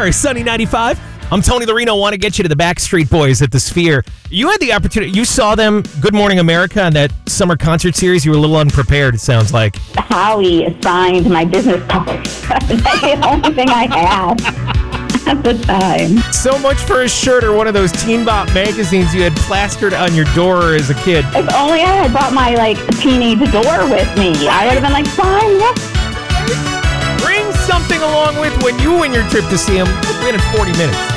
are Sunny 95. I'm Tony Larino. Want to get you to the Backstreet Boys at the Sphere. You had the opportunity. You saw them, Good Morning America, on that summer concert series. You were a little unprepared, it sounds like. Howie signed my business card. That's the only thing I had at the time. So much for a shirt or one of those Teen Bop magazines you had plastered on your door as a kid. If only I had brought my, teenage door with me. I would have been like, fine, yes. Bring something along with when you win your trip to see them within 40 minutes.